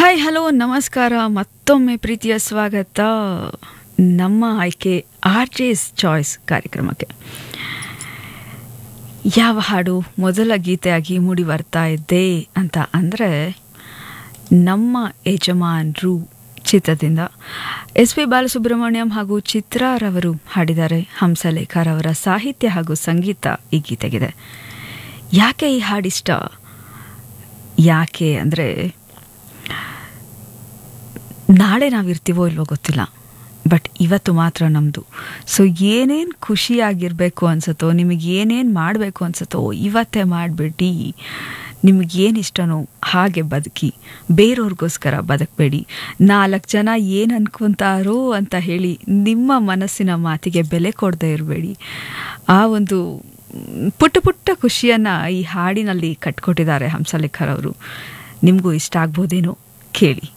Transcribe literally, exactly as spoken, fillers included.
Hi hello ನಮಸ್ಕಾರ ಮತ್ತೊಮ್ಮೆ ಪ್ರೀತಿಯ ಸ್ವಾಗತ ನಮ್ಮ ಆಯ್ಕೆ ಆರ್ ಜೆಸ್ ಚಾಯ್ಸ್ ಕಾರ್ಯಕ್ರಮಕ್ಕೆ. ಯಾವ ಹಾಡು ಮೊದಲ ಗೀತೆಯಾಗಿ ಮೂಡಿ ಬರ್ತಾ ಇದ್ದೆ ಅಂತ ಅಂದರೆ ನಮ್ಮ ಯಜಮಾನ್ರು ಚಿತ್ರದಿಂದ ಎಸ್ ಪಿ ಬಾಲಸುಬ್ರಹ್ಮಣ್ಯಂ ಹಾಗೂ ಚಿತ್ರಾರವರು ಹಾಡಿದ್ದಾರೆ. ಹಂಸಲೇಖರವರ ಸಾಹಿತ್ಯ ಹಾಗೂ ಸಂಗೀತ ಈ ಗೀತೆಗಿದೆ. ಯಾಕೆ ಈ ಹಾಡಿಷ್ಟ? ಯಾಕೆ ಅಂದರೆ ನಾಳೆ ನಾವಿರ್ತೀವೋ ಇಲ್ವೋ ಗೊತ್ತಿಲ್ಲ, ಬಟ್ ಇವತ್ತು ಮಾತ್ರ ನಮ್ಮದು. ಸೊ ಏನೇನು ಖುಷಿಯಾಗಿರಬೇಕು ಅನ್ಸುತ್ತೋ, ನಿಮಗೆ ಏನೇನು ಮಾಡಬೇಕು ಅನ್ಸುತ್ತೋ ಇವತ್ತೇ ಮಾಡಿಬಿಡಿ. ನಿಮಗೇನು ಇಷ್ಟನೋ ಹಾಗೆ ಬದುಕಿ, ಬೇರೆಯವ್ರಿಗೋಸ್ಕರ ಬದುಕಬೇಡಿ. ನಾಲ್ಕು ಜನ ಏನು ಅನ್ಕೊತಾರೋ ಅಂತ ಹೇಳಿ ನಿಮ್ಮ ಮನಸ್ಸಿನ ಮಾತಿಗೆ ಬೆಲೆ ಕೊಡದೇ ಇರಬೇಡಿ. ಆ ಒಂದು ಪುಟ್ಟ ಪುಟ್ಟ ಖುಷಿಯನ್ನು ಈ ಹಾಡಿನಲ್ಲಿ ಕಟ್ಕೊಟ್ಟಿದ್ದಾರೆ ಹಂಸಲೇಖರ್ ಅವರು. ನಿಮಗೂ ಇಷ್ಟ ಆಗ್ಬೋದೇನೋ, ಕೇಳಿ.